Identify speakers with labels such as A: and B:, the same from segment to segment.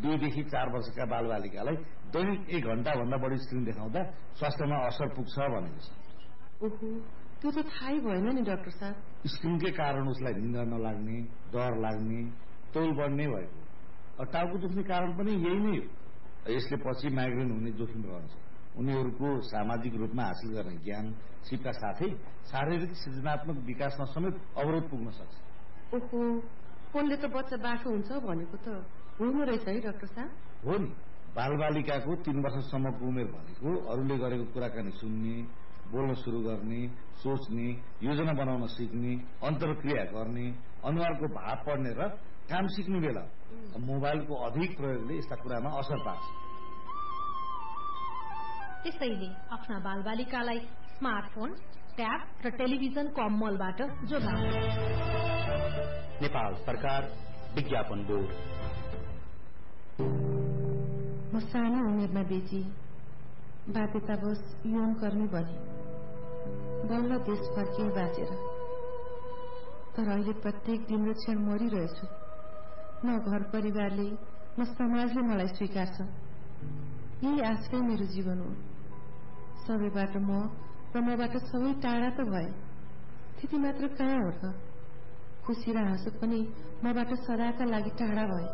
A: 2 देखि 4 वर्षका बालबालिकालाई दैनिक 1 घण्टाभन्दा बढी स्क्रिन देखाउँदा स्वास्थ्यमा असर पुग्छ भनेको छ।
B: ओहो, त्यो त थाहै भएन नि डाक्टर साहब।
A: स्क्रिनकै कारण उसलाई निद्रा नलाग्ने, डर लाग्ने, तौल बढ्ने भएको। टाउको दुख्ने कारण पनि यही नै हो। यसले पछि माइग्रेन हुने जोखिम रहन्छ। उनीहरूको सामाजिक रूपमा हासिल गर्ने ज्ञान सिपका साथै शारीरिक सृजनात्मक विकासमा समेत अवरोध पुग्न सक्छ।
B: ओहो, फोनले त बच्चा बाठो हुन्छ भनेको त हुनु रहेछ है डाक्टर साहब?
A: हो नि, बालबालिकाको 3 वर्षसम्मको उमेर भनेको अरूले गरेको कुराकानी सुन्ने, बोल्न सुरु गर्ने, सोच्ने, योजना बनाउन सिक्ने, अन्तर्क्रिया गर्ने, अनुहारको भाव पढ्ने र काम सिक्ने बेला। मोबाइलको अधिक प्रयोगले यस्ता कुरामा असर पार्छ।
C: त्यसैले आफ्ना बालबालिकालाई स्मार्टफोन, ट्याब र टेलिभिजनको अमलबाट जोगाउनु।
D: नेपाल सरकार विज्ञापन बोर्ड।
B: म सानो उमेरमा बेची बाध्यतावश यौनकर्मी बने। बल्ल देश फर्किए बाँचेर। तर अहिले प्रत्येक दिन र क्षण मरिरहेछु। न घर परिवारले न समाजले मलाई स्वीकार्छ। यही आजकै मेरो जीवन हो। सबैबाट म र मबाट सबै टाढा त भए, त्यति मात्र कहाँ हो त? खुसी र हाँसो पनि मबाट सदाका लागि टाढा भए।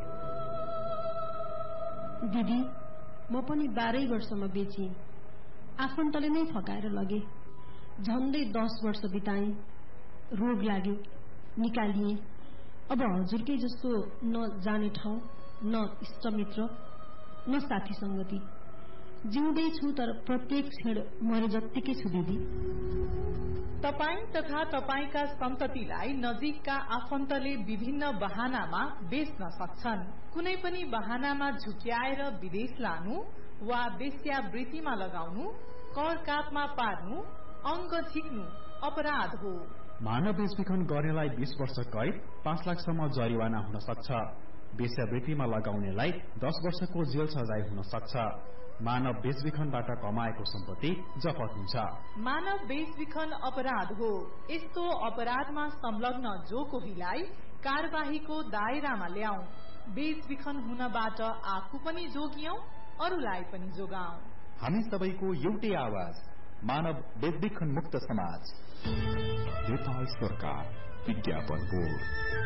C: दिदी, म पनि 12 वर्षमा बेची। आफन्तले नै फकाएर लगे। झन्डै 10 वर्ष बिताए। रोग लाग्यो, निकालिए। अब हजुरकै जस्तो न जाने ठाउँ, न इष्टमित्र, न साथी संगति। जिउँदै छु तर प्रत्येक क्षण मरे जत्तिकै छु दिदी।
E: तपाई तथा तपाईका सन्ततिलाई नजिकका आफन्तले विभिन्न बहानामा बेच्न सक्छन्। कुनै पनि बहानामा झुक्याएर विदेश लानु वा वेश्यावृत्तिमा लगाउनु, कर कापमा पार्नु, अंग झिक्नु अपराध हो।
D: मानव बेचबिखन गर्नेलाई 20 वर्ष कैद, 5 लाखसम्म जरिवाना हुन सक्छ। वेश्यावृत्तिमा लगाउनेलाई 10 वर्षको जेल सजाय हुन सक्छ। मानव बेचबिखनबाट कमाएको सम्पत्ति जफत हुन्छ।
E: मानव बेचबिखन अपराध हो। यस्तो अपराधमा संलग्न जो कोहीलाई कार्यवाहीको दायरामा ल्याऊ। बेचबिखन हुनबाट आफू पनि जोगियौं, अरूलाई पनि जोगाऊ।
D: हामी सबैको एउटै आवाज, मानव बेचबिखन मुक्त समाज। नेपाल सरकार विज्ञापन बोर्ड।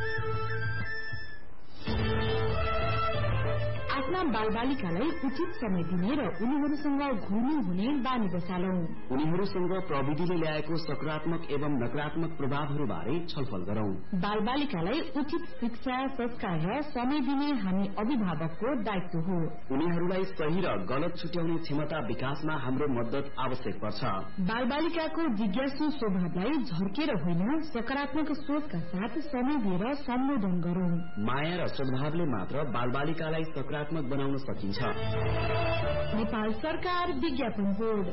C: आफ्ना बालबालिकालाई उचित समय दिने र उनीहरूसँग घुम्नु हुने बानी बसालौं।
F: उनीहरूसँग प्रविधिले ल्याएको सकारात्मक एवं नकारात्मक प्रभावहरूबारे छलफल गरौं।
C: बालबालिकालाई उचित शिक्षा, संस्कार र समय दिने हामी अभिभावकको दायित्व हो।
F: उनीहरूलाई सही र गलत छुट्याउने क्षमता विकासमा हाम्रो मद्दत आवश्यक पर्छ।
C: बालबालिकाको जिज्ञासु स्वभावलाई झर्केर होइन, सकारात्मक सोचका साथ समय दिएर सम्बोधन गरौं।
F: माया र सद्भावले मात्र बालबालिकालाई सकारात्मक बनाउन सकिन्छ।
C: नेपाल सरकार विज्ञापन बोर्ड।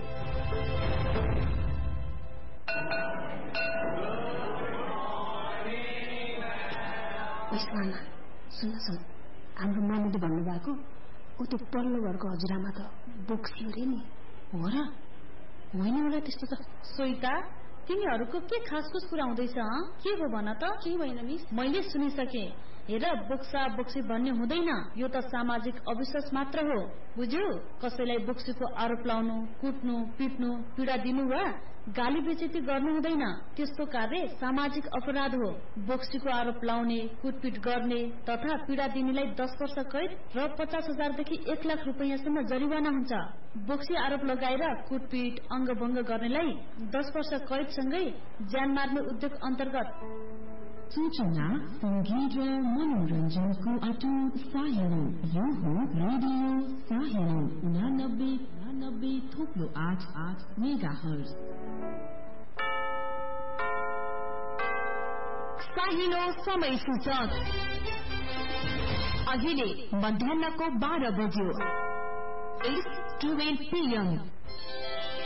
G: सुन्न हाम्रो मामुले भन्नुभएको ऊ त्यो पल्लो घरको हजुरआमा त बोक्सी अरे नि।
C: हो र? होइन होला त्यस्तो त। सोइता, तिमीहरूको के खासखुस कुरा हुँदैछ? के हो भन त?
G: के भएन मिस?
C: मैले सुनिसके। हेर, बोक्सा बोक्सी भन्ने हुँदैन। यो त सामाजिक अविश्वास मात्र हो, बुझ्यौ? कसैलाई बोक्सीको आरोप लाउनु, कुट्नु, पिट्नु, पीड़ा दिनु वा गाली बेइज्जती गर्नु हुँदैन। त्यस्तो कार्य सामाजिक अपराध हो। बोक्सीको आरोप लाउने, कुटपिट गर्ने तथा पीड़ा दिनेलाई 10 वर्ष कैद र 50,000 देखि 1 लाख रुपैयाँसम्म जरिवाना हुन्छ। बोक्सी आरोप लगाएर कुटपिट, अंगभंग गर्नेलाई 10 वर्ष कैद सँगै ज्यान मार्ने उद्योग अन्तर्गत
H: सूचना, संगीत र मनोरञ्जनको अटुट साहिलो। यो हो रेडियो साहिलो 89.8 मेगाहर्ज।
C: साहिलो समय सूचक अहिले मध्याहको 12 बज्यो। 8:12 PM।